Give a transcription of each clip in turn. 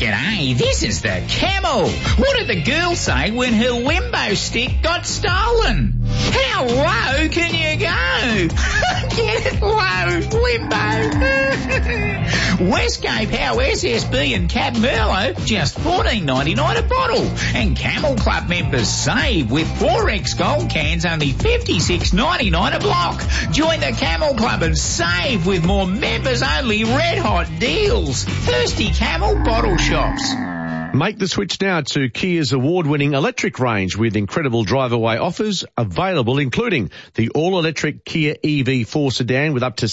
G'day, this is the Camel. What did the girl say when her Wimbo stick got stolen? How low can you go? Get it low, Wimbo. Westgate Power SSB and Cab Merlot, just $14.99 a bottle. And Camel Club members save with 4X Gold cans, only $56.99 a block. Join the Camel Club and save with more members-only red-hot deals. Thirsty Camel bottle shops. Make the switch now to Kia's award-winning electric range with incredible drive-away offers available, including the all-electric Kia EV4 sedan with up to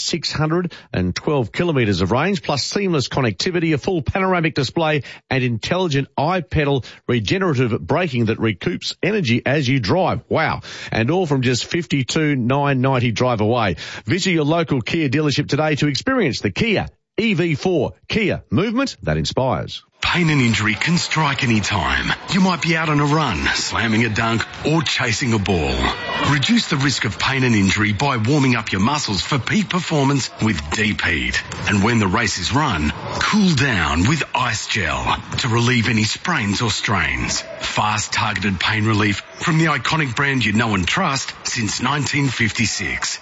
612 kilometres of range, plus seamless connectivity, a full panoramic display and intelligent iPedal regenerative braking that recoups energy as you drive. Wow. And all from just $52,990 drive away. Visit your local Kia dealership today to experience the Kia EV4. Kia, movement that inspires. Pain and injury can strike any time. You might be out on a run, slamming a dunk, or chasing a ball. Reduce the risk of pain and injury by warming up your muscles for peak performance with Deep Heat. And when the race is run, cool down with Ice Gel to relieve any sprains or strains. Fast, targeted pain relief from the iconic brand you know and trust since 1956.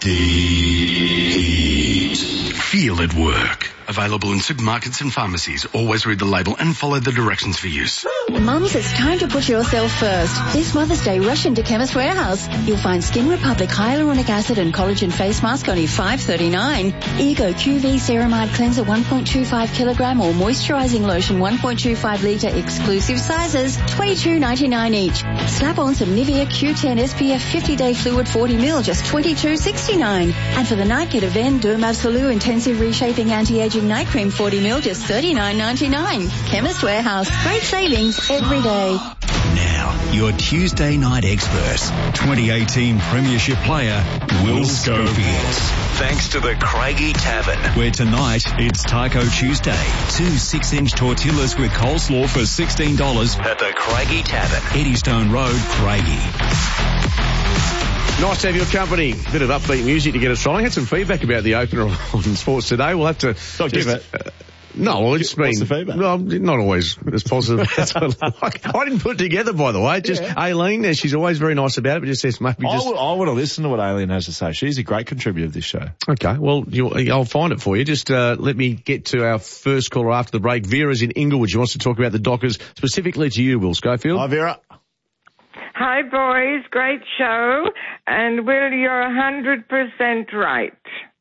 Deep Heat. Feel it work. Available in supermarkets and pharmacies. Always read the label and follow the directions for use. Mums, it's time to put yourself first. This Mother's Day, rush into Chemist Warehouse. You'll find Skin Republic Hyaluronic Acid and Collagen Face Mask only $5.39. Ego QV Ceramide Cleanser 1.25 kilogram or Moisturizing Lotion 1.25 litre exclusive sizes $22.99 each. Slap on some Nivea Q10 SPF 50-day fluid 40 ml just $22.69. And for the night, get a Ven Derm Absolute Intensive Reshaping Anti-Aging Night Cream 40 ml just $39.99. Chemist Warehouse. Great savings every day. Now, your Tuesday night expert, 2018 Premiership player, Will Schofield. Thanks to the Craigie Tavern, where tonight it's Taco Tuesday. 2 6-inch tortillas with coleslaw for $16 at the Craigie Tavern, Eddystone Road, Craigie. Nice to have your company. Bit of upbeat music to get us rolling. I had some feedback about the opener on Sports Today. We'll have to... No, well, it's been... What's the feedback? Well, not always as positive as I like. I didn't put it together, by the way. Just Aileen, she's always very nice about it, but just says maybe just... I want to listen to what Aileen has to say. She's a great contributor to this show. Okay, well, I'll find it for you. Just let me get to our first caller after the break. Vera's in Inglewood. She wants to talk about the Dockers, specifically to you, Will Schofield. Hi, Vera. Hi, boys. Great show. And Will, you're 100% right.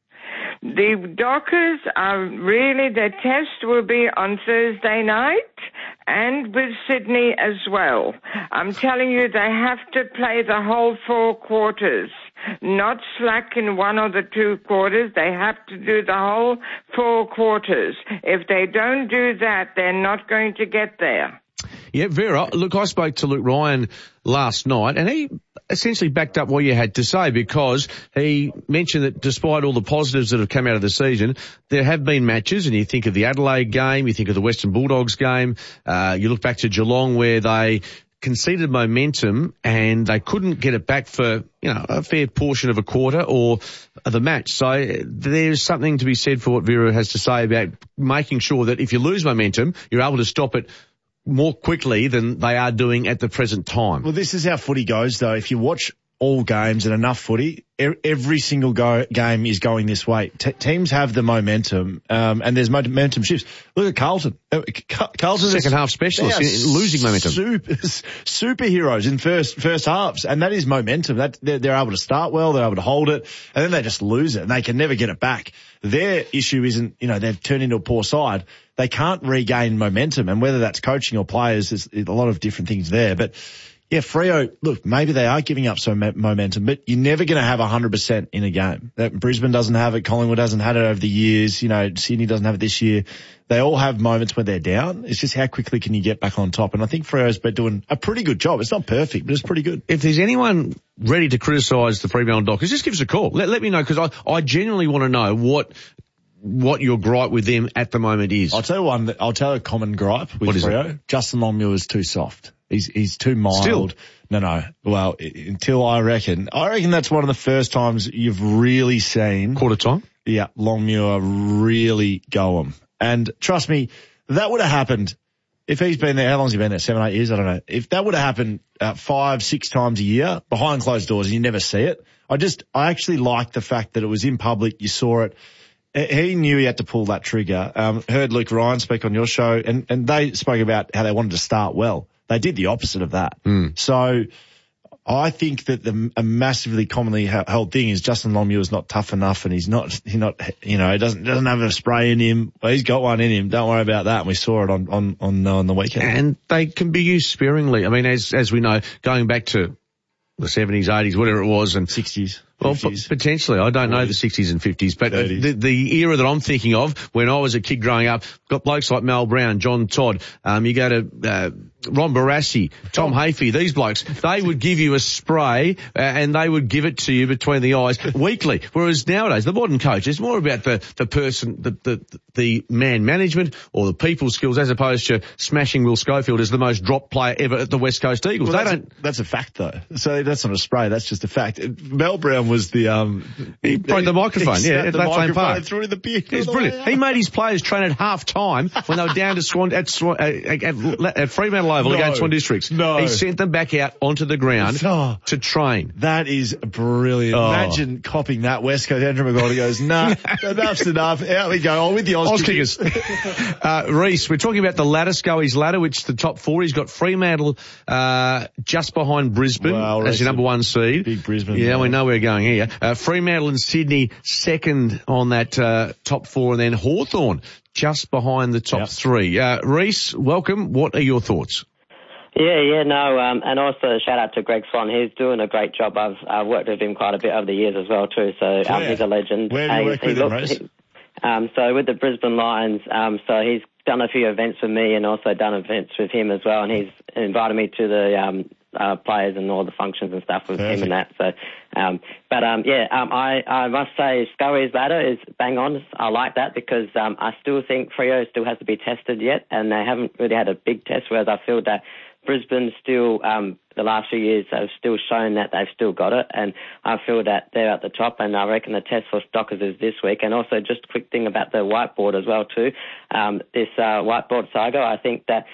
The Dockers are really, their test will be on Thursday night and with Sydney as well. I'm telling you, they have to play the whole 4 quarters, not slack in 1 or the 2 quarters. They have to do the whole 4 quarters. If they don't do that, they're not going to get there. Yeah, Vera, look, I spoke to Luke Ryan last night and he essentially backed up what you had to say because he mentioned that despite all the positives that have come out of the season, there have been matches, and you think of the Adelaide game, you think of the Western Bulldogs game, you look back to Geelong where they conceded momentum and they couldn't get it back for, a fair portion of a quarter or the match. So there's something to be said for what Vera has to say about making sure that if you lose momentum, you're able to stop it more quickly than they are doing at the present time. Well, this is how footy goes, though. If you watch all games and enough footy, every single game is going this way. Teams have the momentum, and there's momentum shifts. Look at Carlton. Carlton second half specialists losing momentum. Superheroes in first halves, and that is momentum. They're able to start well, they're able to hold it, and then they just lose it, and they can never get it back. Their issue isn't, they've turned into a poor side. They can't regain momentum, and whether that's coaching or players, there's a lot of different things there. But yeah, Freo, look, maybe they are giving up some momentum, but you're never going to have 100% in a game. Brisbane doesn't have it. Collingwood hasn't had it over the years. Sydney doesn't have it this year. They all have moments when they're down. It's just how quickly can you get back on top? And I think Freo's been doing a pretty good job. It's not perfect, but it's pretty good. If there's anyone ready to criticise the Fremantle Dockers, just give us a call. Let me know, because I genuinely want to know what your gripe with them at the moment is. I'll tell you I'll tell a common gripe with Freo. Justin Longmuir is too soft. He's too mild. Still? No. Well, until I reckon that's one of the first times you've really seen. Quarter time? Yeah, Longmuir really go him. And trust me, that would have happened. if he's been there, how long's he been there? 7, 8 years? I don't know. If that would have happened 5, 6 times a year behind closed doors and you never see it, I actually like the fact that it was in public. You saw it. He knew he had to pull that trigger. Heard Luke Ryan speak on your show, and they spoke about how they wanted to start well. They did the opposite of that. So I think that a massively commonly held thing is Justin Longmuir's not tough enough, and he doesn't have a spray in him. Well, he's got one in him. Don't worry about that. And we saw it on the weekend. And they can be used sparingly. I mean, as we know, going back to the 70s, 80s, whatever it was, and 60s. Well, potentially. I don't know the 60s and 50s, but the era that I'm thinking of when I was a kid growing up, got blokes like Mal Brown, John Todd, you go to Ron Barassi, Tom Hafey, these blokes, they would give you a spray and they would give it to you between the eyes weekly. Whereas nowadays, the modern coach is more about the person, the man management or the people skills as opposed to smashing Will Schofield as the most dropped player ever at the West Coast Eagles. Well, that's a fact though. So that's not a spray, that's just a fact. Mel Brown was the he broke the microphone, at that same part. Through the beard. It's brilliant. He made his players train at half time when they were down to at Fremantle Oval against Swan Districts. No. He sent them back out onto the ground to train. That is brilliant. Imagine copying that West Coast. Andrew McGoldrick goes, nah, enough's enough. Out we go. Oh, with the Oz Kickers. Reece, we're talking about the ladder, Scully's ladder, which the top 4. He's got Fremantle just behind Brisbane as your number 1 seed. Big Brisbane. Yeah, we know we're going here. Fremantle and Sydney second on that top 4, and then Hawthorn just behind the top 3. Reece, welcome. What are your thoughts? And also shout out to Greg Swan. He's doing a great job. I've worked with him quite a bit over the years as well too. So he's a legend. Where do you work with him, Reece? So with the Brisbane Lions, so he's done a few events with me and also done events with him as well. And he's invited me to the players and all the functions and stuff with him and that. So, I must say Scurry's ladder is bang on. I like that because I still think Freo still has to be tested yet, and they haven't really had a big test. Whereas I feel that Brisbane still, the last few years, have still shown that they've still got it, and I feel that they're at the top, and I reckon the test for Dockers is this week. And also just a quick thing about the whiteboard as well too. This whiteboard saga, I think that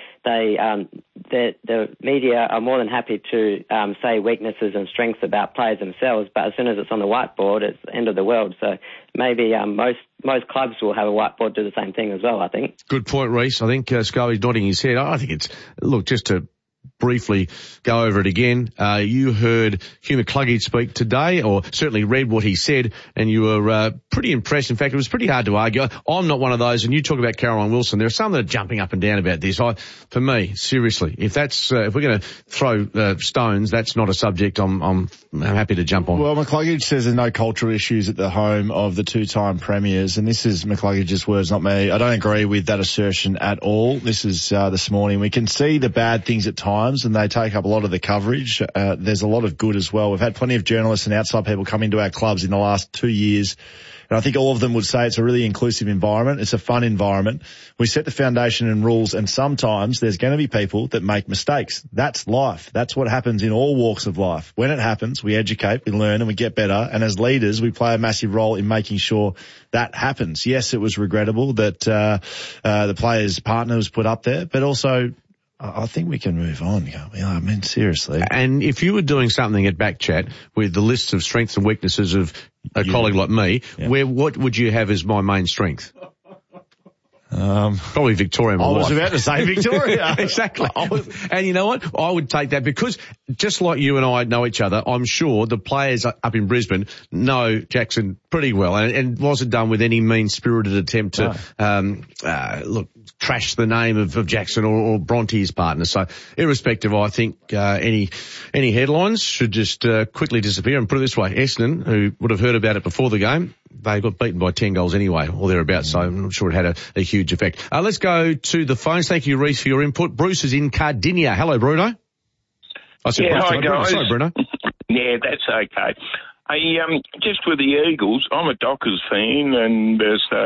the media are more than happy to say weaknesses and strengths about players themselves, but as soon as it's on the whiteboard, it's the end of the world. So maybe most clubs will have a whiteboard do the same thing as well, I think. Good point, Reece. I think Scully's nodding his head. I think just to briefly go over it again. You heard Hugh McCluggage speak today, or certainly read what he said, and you were pretty impressed. In fact, it was pretty hard to argue. I'm not one of those, and you talk about Caroline Wilson. There are some that are jumping up and down about this. For me, seriously, if we're going to throw stones, that's not a subject I'm happy to jump on. Well, McCluggage says there's no cultural issues at the home of the 2-time premiers, and this is McCluggage's words, not me. I don't agree with that assertion at all. This is this morning. We can see the bad things at times, and they take up a lot of the coverage. There's a lot of good as well. We've had plenty of journalists and outside people come into our clubs in the last 2 years, and I think all of them would say it's a really inclusive environment. It's a fun environment. We set the foundation and rules, and sometimes there's going to be people that make mistakes. That's life. That's what happens in all walks of life. When it happens, we educate, we learn, and we get better. And as leaders, we play a massive role in making sure that happens. Yes, it was regrettable that the player's partner was put up there, but also I think we can move on, can't we? I mean, seriously. And if you were doing something at Backchat with the lists of strengths and weaknesses of a colleague like me, what would you have as my main strength? Probably Victoria. I was about to say Victoria. Exactly. And you know what? I would take that because just like you and I know each other, I'm sure the players up in Brisbane know Jackson pretty well, and it wasn't done with any mean-spirited attempt to, trash the name of Jackson or Bronte's partner. So irrespective, I think any headlines should just quickly disappear. And put it this way, Essendon, who would have heard about it before the game, they got beaten by 10 goals anyway, or thereabouts, so I'm not sure it had a huge effect. Let's go to the phones. Thank you, Reece, for your input. Bruce is in Cardinia. Hello, Bruno. Hi, guys. Sorry, Bruno. Yeah, that's okay. Just with the Eagles, I'm a Dockers fan, and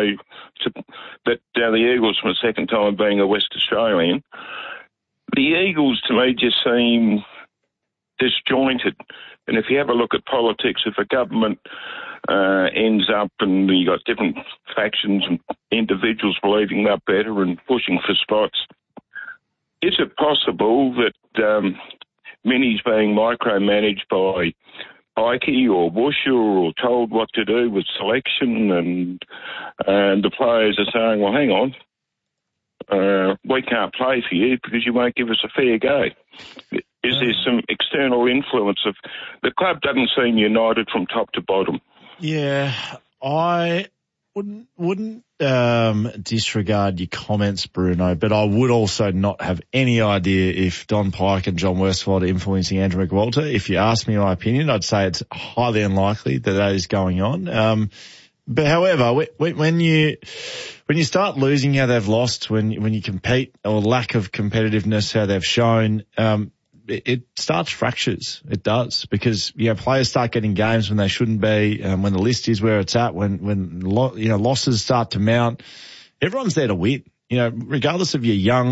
the Eagles, for the second time being a West Australian, the Eagles to me just seem disjointed. And if you have a look at politics, if a government ends up and you got different factions and individuals believing they're better and pushing for spots, is it possible that Mini's being micromanaged by Pikey or Busher or told what to do with selection, and the players are saying, well, hang on, we can't play for you because you won't give us a fair go? Is there some external influence of the club doesn't seem united from top to bottom? Yeah, I wouldn't disregard your comments, Bruno, but I would also not have any idea if Don Pike and John Worsfold are influencing Andrew McWalter. If you ask me my opinion, I'd say it's highly unlikely that is going on. But however, when you start losing how they've lost, when you compete, or lack of competitiveness how they've shown, it starts fractures. It does, because players start getting games when they shouldn't be. When the list is where it's at, when losses start to mount, everyone's there to win. Regardless of your young